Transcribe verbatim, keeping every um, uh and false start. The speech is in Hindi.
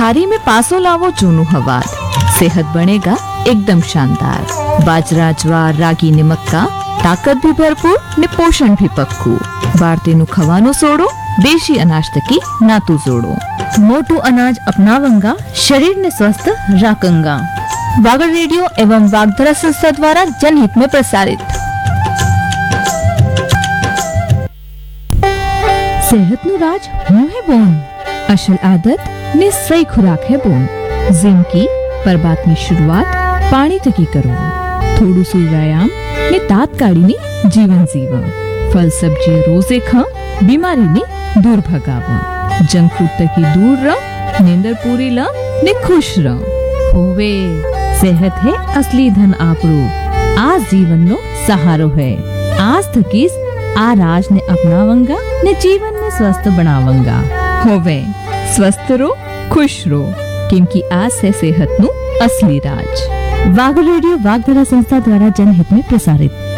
थारी में पासो लावो जूनू हवार, सेहत बनेगा एकदम शानदार। बाजरा, ज्वार, रागी ने मक्का, ताकत भी भरपूर ने पोषण भी पक्कू। बारतेनु खवानो सोड़ो, देशी अनाज तकी नातू जोड़ो। मोटू अनाज अपनावंगा, शरीर ने स्वस्थ राखंगा। वागड़ रेडियो एवं वागधरा संस्था द्वारा जनहित में प्रसारित। सेहत नु राज हूं है बोन, असल आदत ने सही खुराक है बोन। जिम की पर बात में शुरुआत पानी तकी करो। थोड़ू सु व्यायाम ने तात्काली ने जीवन जीवा। फल सब्जी रोजे खा, बीमारी ने दूर भगावा। जंक फूड तकी दूर रह, नींदर पूरी ला ने खुश रह। होवे सेहत है असली धन आपरू, आज जीवन नो सहारो है। आज थकीस आ राज ने अपनावंगा ने जीवन में स्वस्थ बनावंगा। होवे स्वस्थ रो, खुश रो, क्योंकि आज से सेहत नु असली राज। वागड़ रेडियो वागधरा संस्था द्वारा जनहित में प्रसारित।